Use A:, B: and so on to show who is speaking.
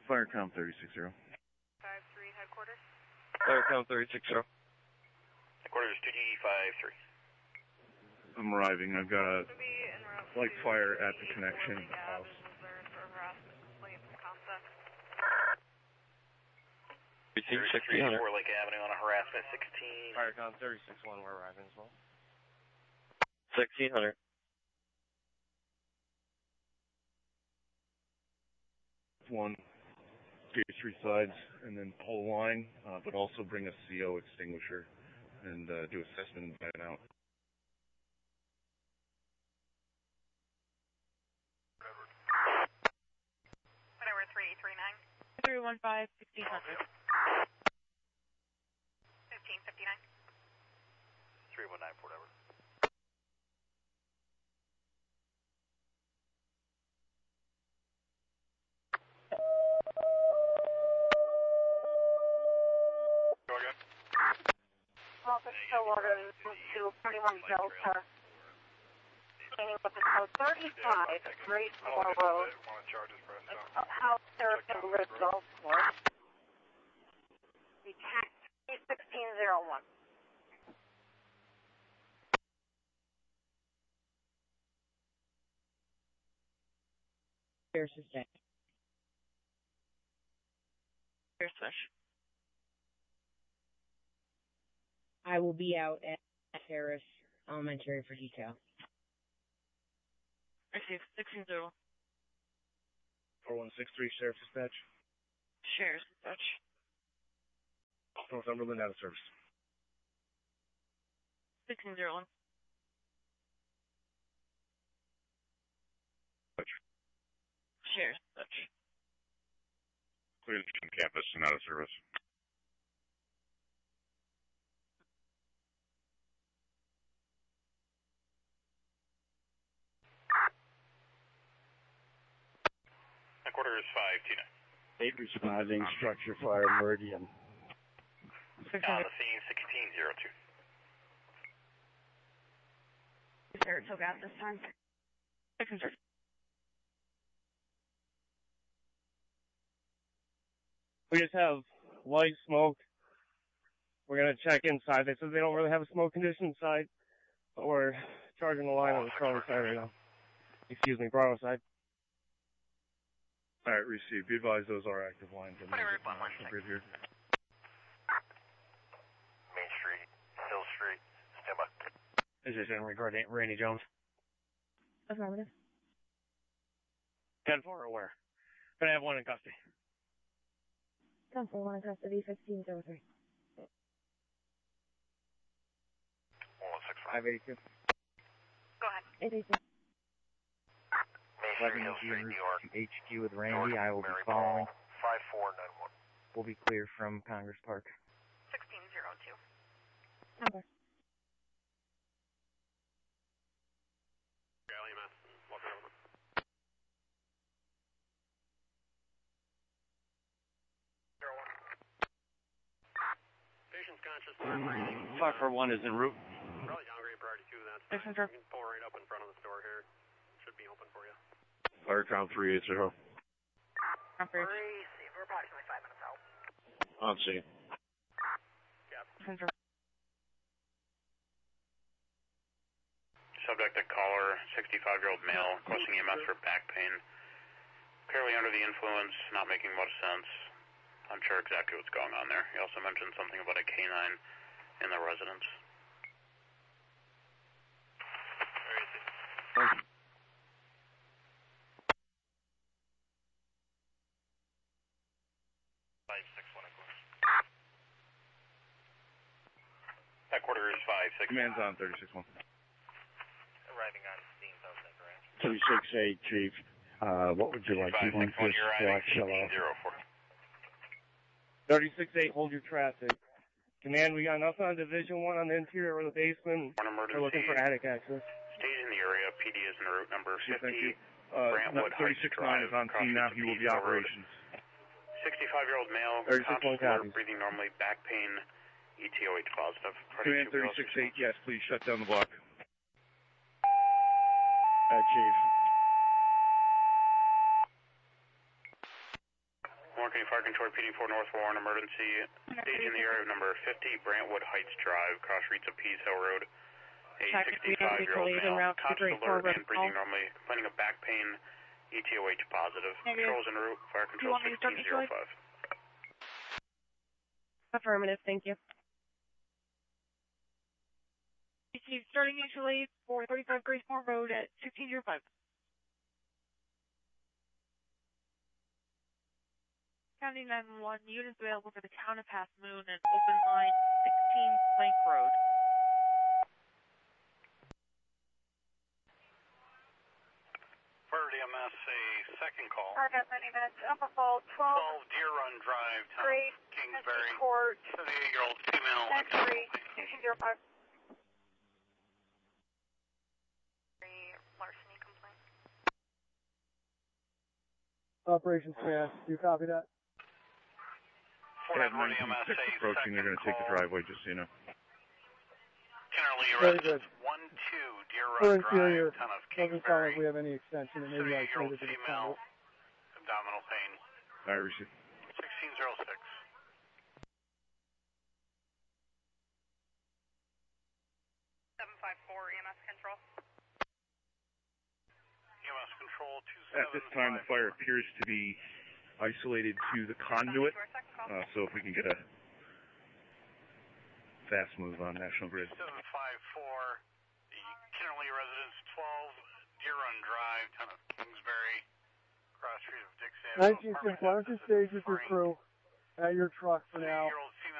A: Firecom 360.
B: 53 headquarters.
C: Firecom 360.
D: Headquarters 2D53.
A: I'm arriving. I've got a light fire at the connection of the house.
D: Between 1600. Lake Avenue on a harassment 16.
C: Firecom 361, we're arriving as well. 1600.
A: One, do 3 sides, and then pull a line, but also bring a CO extinguisher and do assessment and ban out.
B: Whatever, 3839.
E: 315, 1600.
B: 1559.
D: 319, whatever.
F: Go again.
B: Officer Stillwater to 31 Delta. Standing with the code 35, Great Moore Road. House Therapy Ridge Golf Course. Detect 1601.
E: Here's the thing.
B: Here's Fish.
E: I will be out at Harris Elementary for detail.
B: Receive 1601.
A: 4163, Sheriff Dispatch.
B: Sheriff's Dispatch.
A: Northumberland out of service.
B: 1601. Sheriff's Dispatch.
A: Clear the campus and out of service.
D: Headquarters 529.
G: 8 responding, structure fire, Meridian.
D: On the scene 1602.
B: Is there a took out this time? 600.
C: We just have light smoke. We're going to check inside. They said they don't really have a smoke condition inside, but we're charging the line on the Charlie side right now. Excuse me, Bravo side.
A: All right, receive. Be advised those are active lines.
D: Here. Main Street, Hill Street, stand by.
C: This is in regard to Randy Jones.
E: Affirmative.
C: 10-4 or where? Gonna have one in custody.
E: 10-4, one in custody, 1503.
D: 1165.
C: 582.
B: Go ahead.
E: 882.
D: Main Street, Hill Street, New York.
H: HQ with Randy. I will be following.
D: 5491.
H: We'll be clear from Congress Park.
B: 1602.
E: Number.
D: Patient's conscious.
C: 541 is en route.
D: Probably downgrade priority 2. That's
B: fine.
D: You can pull right up in front of the store here. Should be open for you.
A: Firecom 380.
B: Receive. We're approximately 5 minutes out.
A: On scene.
D: Subject to caller, 65-year-old male, requesting EMS for back pain. Clearly under the influence, not making much sense. Unsure exactly what's going on there. He also mentioned something about a canine in the residence. Where is he? Headquarters 561.
A: Command's on 361.
D: Arriving on scene, South Center.
G: 268, Chief. What would you like? You want this black shell off?
C: 36-8, hold your traffic. Command, we got nothing on Division 1 on the interior or the basement. We're looking for attic access.
D: Stage in the area. PD is en route number 50.
A: Thank you.
D: Brantwood
A: 36-9 is on scene now. He will be operations.
D: 65-year-old male.
C: 36-1 copies.
D: Breathing normally. Back pain. ETOH positive.
A: Command 36-8, yes, please shut down the block.
G: Chief.
D: County Fire Control, PD4 North Warren, emergency. Staging the area of number 50 Brantwood Heights Drive, cross streets of Pease Hill Road. A 65-year-old male, conscious, alert, and breathing normally, complaining of back pain, ETOH positive. Controls en route, Fire Control 1605.
E: Affirmative, thank you.
B: Starting mutual aid for 35 Gracemore Road at 1605. County 911, units available for the town of Half Moon and open line 16 Plank Road.
D: Fire EMS, a second call.
B: Fire EMS 90 minutes, Upper Fall 12
D: Deer Run Drive, town
B: Great
D: of Kingsbury.
B: Court,
D: 78-year-old female.
B: Next 1605. Larceny complaint.
F: Operations command, do you copy that?
A: They have 926 approaching. They're going to take the driveway, just so you know.
D: Generally,
F: Very good.
D: 1-2 Deer
F: For
D: Run
F: interior,
D: Drive, town of
F: doesn't sound
D: Kingsbury.
F: like we have any extension, and maybe I should
D: 78-year-old
F: have been
D: female, abdominal pain.
A: All right, receive.
D: 1606.
B: EMS control.
D: EMS control 275.
A: At this time, the fire appears to be isolated to the conduit, so if we can get a fast move on National Grid.
D: 754, the Kennerly Residence 12, Deer Run Drive, town of Kingsbury, cross street of Dixon.
F: 19-6, why don't you stage with your crew at your truck for now?